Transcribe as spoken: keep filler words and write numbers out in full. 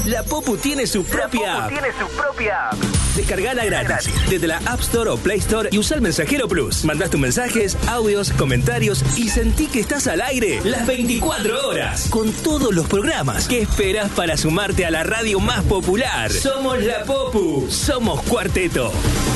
La Popu tiene su propia app. tiene su propia app. Descargala gratis desde la App Store o Play Store y usa el Mensajero Plus. Mandás tus mensajes, audios, comentarios y sentí que estás al aire las veinticuatro horas con todos los programas. ¿Qué esperas para sumarte a la radio más popular? Somos La Popu. Somos Cuarteto.